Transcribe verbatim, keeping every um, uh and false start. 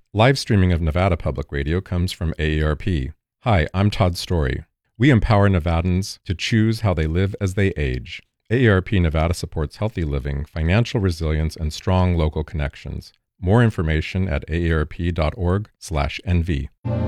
Live streaming of Nevada Public Radio comes from A A R P. Hi, I'm Todd Story. We empower Nevadans to choose how they live as they age. A A R P Nevada supports healthy living, financial resilience, and strong local connections. More information at aarp.org slash NV.